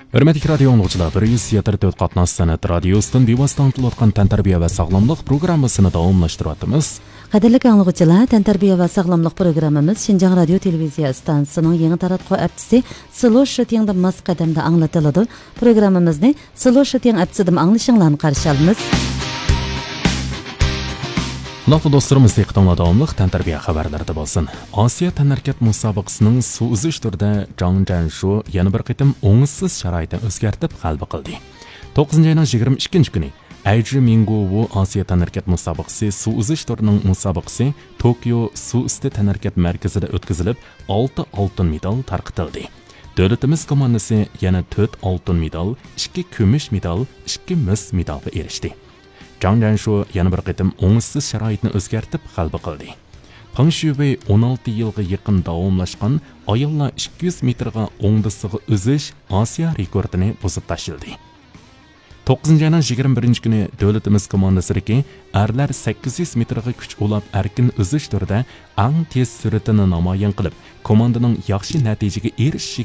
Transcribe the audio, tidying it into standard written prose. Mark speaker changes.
Speaker 1: Hürmetli radio anlıqçılar, 107.4 qatnaş sənət radiosidan bevosita anlatılgan təntarbiya və sağlamlıq proqrammasını davamlaşdırıyatımız.
Speaker 2: Qadirli anlıqçılar, təntarbiya və sağlamlıq proqramımız Şinjan Radio Televiziya stansiyasının yeni taratqı əptisi Sılo Şötiyangda mas qədəmdə anlatılıdı. Proqramımızı Sılo Şötiyang əptisidim anlaşınlarını qarşı alınız.
Speaker 1: Naqlı dostlarımız diqqətinizə davamlıq təntarbiya xəbərlərdə bolsun. Asiya tənərkət müsabiqəsinin su uzuş turida Zhang Zhanshu yana bir qitim o'ngsiz sharoitni o'zgartib g'alaba qildi. 9-ayning 22 kuni Aiji Minguwu Asiya tənərkət müsabiqəsi su uzush turining musobaqasi Tokyo su usti tənərkət markazida o'tkazilib, 6 oltin medal tarqatildi. Davlatimiz komandasi yana 4 oltin medal, 2 kumush medal, 2 mis medalga erishdi. Zhang Zhanshu yana bir qitim o'ngsiz sharoitni o'zgartib g'alaba qildi. Pangshubi 16 yilga yaqin davomlashgan ayollar 200 metrga o'ngdisiga uzish Osiyo rekordini buzib tashildi. 9-ayning 21 kuni davlatimiz komandasidagi erlar 800 metrga kuch ulab erkin uzish turida eng tez sur'atini namoyon qilib, komandaning yaxshi natijaga erishishi